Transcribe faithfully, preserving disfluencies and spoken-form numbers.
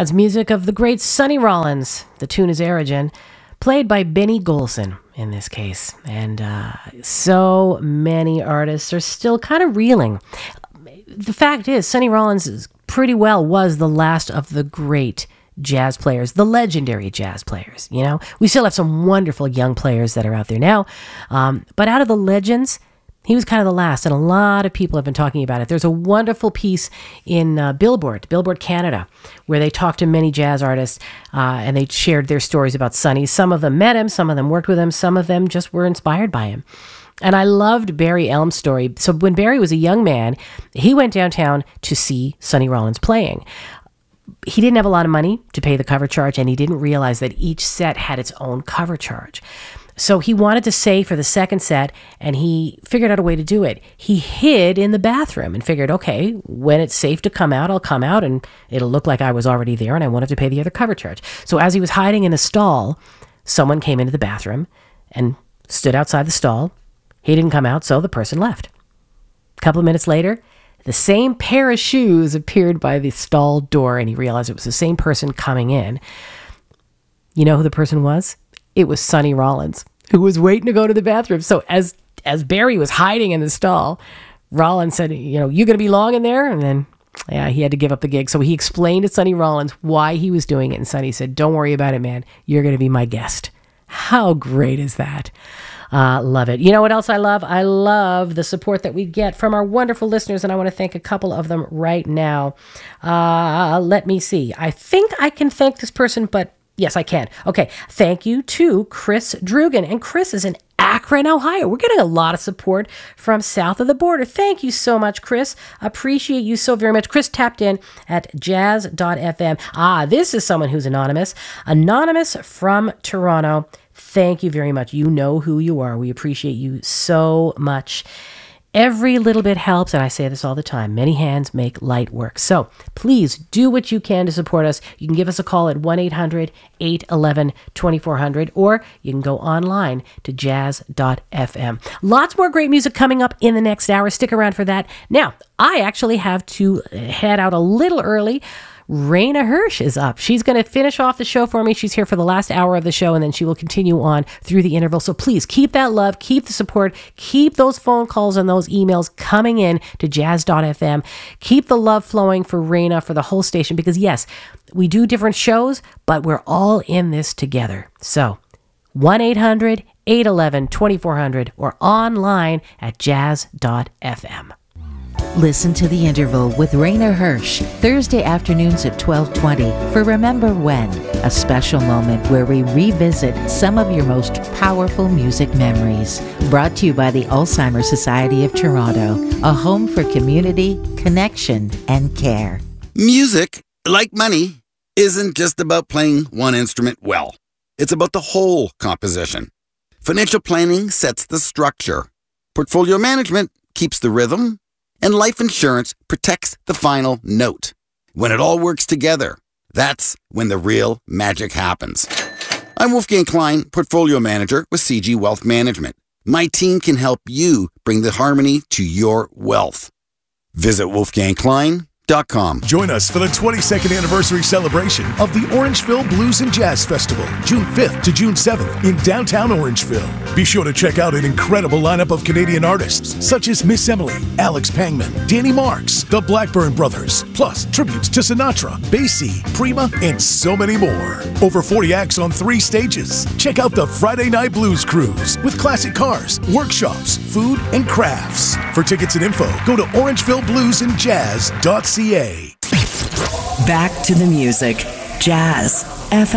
That's music of the great Sonny Rollins. The tune is Origin, played by Benny Golson in this case. And uh, so many artists are still kind of reeling. The fact is, Sonny Rollins is pretty well was the last of the great jazz players, the legendary jazz players. You know, we still have some wonderful young players that are out there now. Um, but out of the legends, he was kind of the last, and a lot of people have been talking about it. There's a wonderful piece in uh, Billboard, Billboard Canada, where they talked to many jazz artists, uh, and they shared their stories about Sonny. Some of them met him, some of them worked with him, some of them just were inspired by him. And I loved Barry Elm's story. So when Barry was a young man, he went downtown to see Sonny Rollins playing. He didn't have a lot of money to pay the cover charge, and he didn't realize that each set had its own cover charge. So he wanted to save for the second set, and he figured out a way to do it. He hid in the bathroom and figured, okay, when it's safe to come out, I'll come out, and it'll look like I was already there, and I won't have to pay the other cover charge. So as he was hiding in a stall, someone came into the bathroom and stood outside the stall. He didn't come out, so the person left. A couple of minutes later, the same pair of shoes appeared by the stall door, and he realized it was the same person coming in. You know who the person was? It was Sonny Rollins, who was waiting to go to the bathroom. So as as Barry was hiding in the stall, Rollins said, you know, you going to be long in there? And then, yeah, he had to give up the gig. So he explained to Sonny Rollins why he was doing it. And Sonny said, don't worry about it, man. You're going to be my guest. How great is that? Uh, love it. You know what else I love? I love the support that we get from our wonderful listeners, and I want to thank a couple of them right now. Uh, let me see. I think I can thank this person, but yes, I can. Okay. Thank you to Chris Drugan. And Chris is in Akron, Ohio. We're getting a lot of support from south of the border. Thank you so much, Chris. Appreciate you so very much. Chris tapped in at jazz dot f m. Ah, this is someone who's anonymous. Anonymous from Toronto. Thank you very much. You know who you are. We appreciate you so much. Every little bit helps, and I say this all the time. Many hands make light work. So please do what you can to support us. You can give us a call at one eight hundred eight one one two four zero zero, or you can go online to jazz dot f m. Lots more great music coming up in the next hour. Stick around for that. Now, I actually have to head out a little early. Raina Hirsch is up. She's going to finish off the show for me. She's here for the last hour of the show, and then she will continue on through the interval. So please keep that love, keep the support, keep those phone calls and those emails coming in to jazz dot f m. Keep the love flowing for Raina, for the whole station, because yes, we do different shows, but we're all in this together. So one eight hundred eight one one two four zero zero or online at jazz dot f m. Listen to The Interval with Raina Hirsch, Thursday afternoons at twelve twenty for Remember When, a special moment where we revisit some of your most powerful music memories. Brought to you by the Alzheimer's Society of Toronto, a home for community, connection, and care. Music, like money, isn't just about playing one instrument well. It's about the whole composition. Financial planning sets the structure. Portfolio management keeps the rhythm. And life insurance protects the final note. When it all works together, that's when the real magic happens. I'm Wolfgang Klein, Portfolio Manager with C G Wealth Management. My team can help you bring the harmony to your wealth. Visit wolfgang klein dot com. Join us for the twenty-second anniversary celebration of the Orangeville Blues and Jazz Festival, June fifth to June seventh in downtown Orangeville. Be sure to check out an incredible lineup of Canadian artists such as Miss Emily, Alex Pangman, Danny Marks, the Blackburn Brothers, plus tributes to Sinatra, Basie, Prima, and so many more. Over forty acts on three stages. Check out the Friday Night Blues Cruise with classic cars, workshops, food, and crafts. For tickets and info, go to orangeville blues and jazz dot c a. Back to the music. Jazz F M.